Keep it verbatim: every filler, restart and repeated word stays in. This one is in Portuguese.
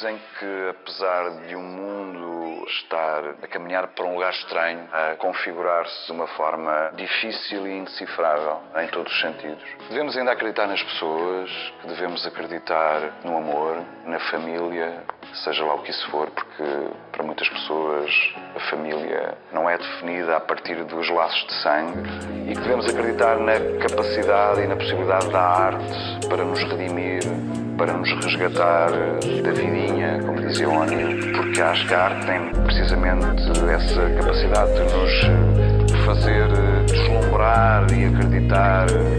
Dizem que, apesar de um mundo estar a caminhar para um lugar estranho, a configurar-se de uma forma difícil e indecifrável em todos os sentidos, devemos ainda acreditar nas pessoas, que devemos acreditar no amor, na família, seja lá o que isso for, porque para muitas pessoas a família não é definida a partir dos laços de sangue, e que devemos acreditar na capacidade e na possibilidade da arte para nos redimir, para nos resgatar da vidinha, como dizia o Ónio, porque acho que a arte tem precisamente essa capacidade de nos fazer deslumbrar e acreditar